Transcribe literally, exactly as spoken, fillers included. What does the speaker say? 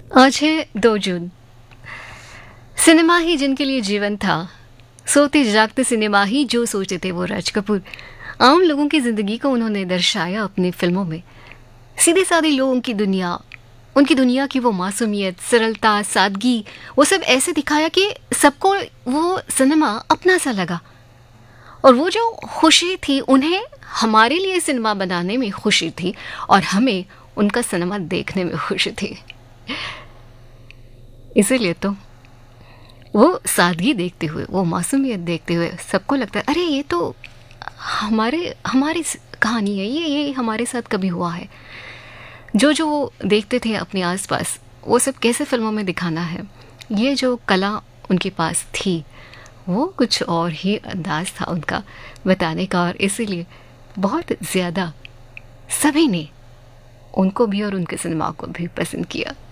आज है दो जून। सिनेमा ही जिनके लिए जीवन था, सोते जागते सिनेमा ही जो सोचे थे वो राज कपूर। आम लोगों की जिंदगी को उन्होंने दर्शाया अपनी फिल्मों में। सीधे साधे लोगों की दुनिया, उनकी दुनिया की वो मासूमियत, सरलता, सादगी, वो सब ऐसे दिखाया कि सबको वो सिनेमा अपना सा लगा। और वो जो खुशी थी, उन्हें हमारे लिए सिनेमा बनाने में खुशी थी और हमें उनका सिनेमा देखने में खुशी थी। इसीलिए तो वो सादगी देखते हुए, वो मासूमियत देखते हुए सबको लगता है, अरे ये तो हमारे हमारी स- कहानी है, ये ये हमारे साथ कभी हुआ है। जो जो वो देखते थे अपने आसपास, वो सब कैसे फिल्मों में दिखाना है, ये जो कला उनके पास थी, वो कुछ और ही अंदाज था उनका बताने का। और इसीलिए बहुत ज़्यादा सभी ने उनको भी और उनके सिनेमा को भी पसंद किया।